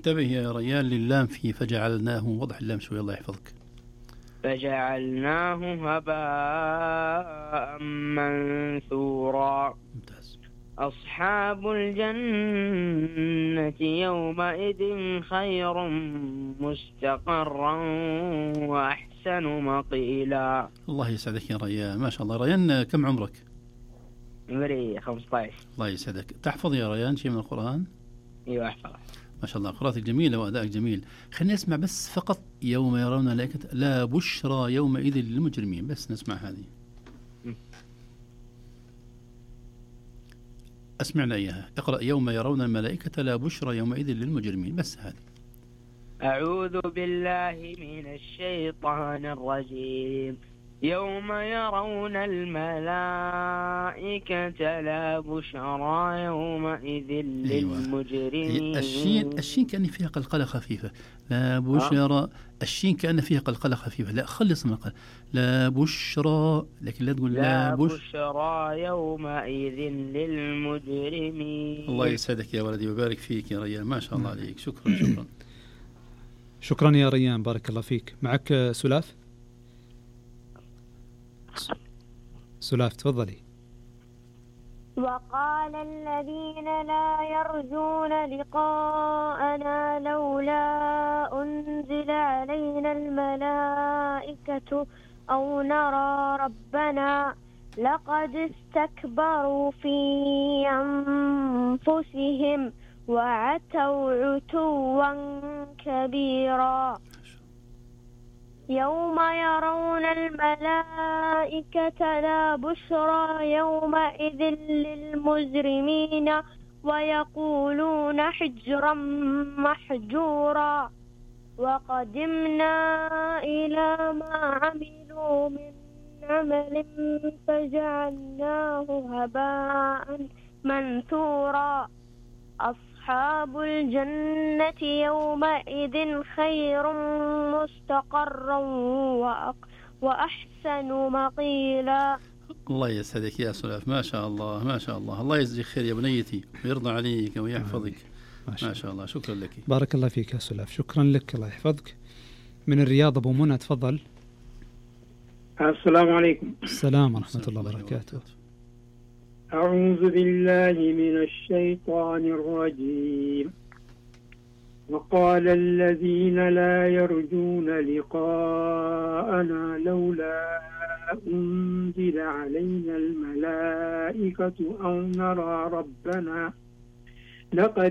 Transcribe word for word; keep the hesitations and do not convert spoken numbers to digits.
انتبه يا ريان للام فيه فجعلناه، وضح اللام شوي الله يحفظك. فجعلناه هباء منثورا. ممتاز. أصحاب الجنة يومئذ خير مستقرا وأحسن مقيلا. الله يسعدك يا ريان، ما شاء الله. ريان كم عمرك؟ عمري خمسة عشر. الله يسعدك. تحفظ يا ريان شيء من القرآن؟ ايوه احفظ. ما شاء الله، قراءتك جميلة وأدائك جميل. خلينا نسمع بس فقط يوم يرون الملائكة لا بشرى يومئذ للمجرمين، بس نسمع هذه. أسمعنا إياها. اقرأ يوم يرون الملائكة لا بشرى يومئذ للمجرمين، بس هذه. أعوذ بالله من الشيطان الرجيم. يوم يرون الملائكة لا بشرى يومئذ للمجرمين. الشين الشين كأن فيها قلقلة خفيفة. لا بشرى. الشين كأن فيها قلقلة خفيفة. لا خلص من القلقلة. لا بشرى، لكن لا تقول لا بش... بشرى يومئذ للمجرمين. الله يسعدك يا ولدي ويبارك فيك يا ريان، ما شاء الله عليك. شكرا شكرا شكرا يا ريان، بارك الله فيك. معك سلاف. سلاف تفضلي. وقال الذين لا يرجون لقاءنا لولا أنزل علينا الملائكة أو نرى ربنا لقد استكبروا في أنفسهم وعتوا عتوا كبيرا. يوم يرون الملائكة لا بشرى يومئذ للمجرمين ويقولون حجرا محجورا. وقدمنا إلى ما عملوا من عمل فجعلناه هباء منثورا. أصحاب الجنة يومئذ خير مستقرا وأحسن مقيلا. الله يسعدك يا سلاف، ما شاء الله ما شاء الله. الله يجزيك خير يا بنيتي ويرضى عليك ويحفظك. ما شاء, ما شاء الله. شكرا لك. بارك الله فيك يا سلاف. شكرا لك، الله يحفظك. من الرياض أبو منى تفضل. السلام عليكم. السلام ورحمة الله وبركاته. أعوذ بالله من الشيطان الرجيم. وقال الذين لا يرجون لقاءنا لولا أنزل علينا الملائكة أو نرى ربنا لقد